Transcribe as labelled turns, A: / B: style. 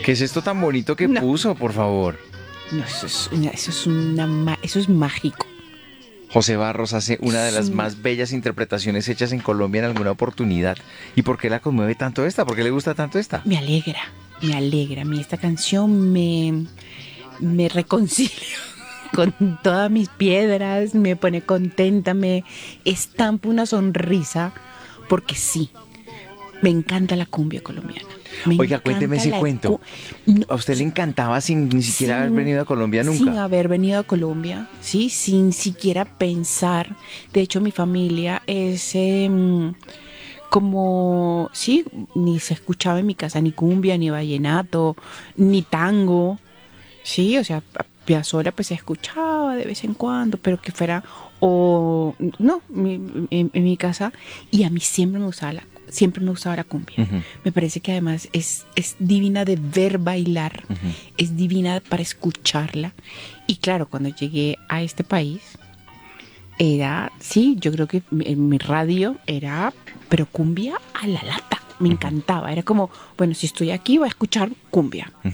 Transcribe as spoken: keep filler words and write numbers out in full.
A: ¿Qué es esto tan bonito que
B: No.
A: puso, por favor?
B: No, eso es, una, eso es, una, ma- eso es mágico.
A: José Barros hace una de las
B: Sí.
A: más bellas interpretaciones hechas en Colombia en alguna oportunidad. ¿Y por qué la conmueve tanto esta? ¿Por qué le gusta tanto esta?
B: Me alegra, me alegra. A mí esta canción me, me reconcilia con todas mis piedras, me pone contenta, me estampa una sonrisa, porque sí, me encanta la cumbia colombiana. Me
A: Oiga, cuénteme
B: encanta
A: ese
B: la
A: cuento.
B: cu- No,
A: ¿A usted le encantaba sin ni siquiera haber
B: sin-
A: venido a Colombia
B: Sin
A: nunca?
B: haber venido a Colombia, sí, sin siquiera pensar. De hecho, mi familia es em, como, sí, ni se escuchaba en mi casa ni cumbia, ni vallenato, ni tango. Sí, o sea, a Piazzolla pues se escuchaba de vez en cuando, pero que fuera, o no, mi- en, en mi casa, y a mí siempre me gustaba la, siempre me gustaba la cumbia.
A: Ujú.
B: Me parece que además es, es divina de ver bailar, es divina para escucharla. Y claro, cuando llegué a este país, era, sí, yo creo que mi, mi radio era, pero cumbia a la lata. Me encantaba, era como, bueno, si estoy aquí voy a escuchar cumbia.